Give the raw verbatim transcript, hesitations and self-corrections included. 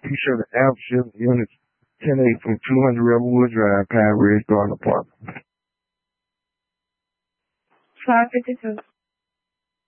Be sure to app ship units ten eight from two hundred Rebelwood Drive, Pine Ridge Garden Apartment. five fifty-two.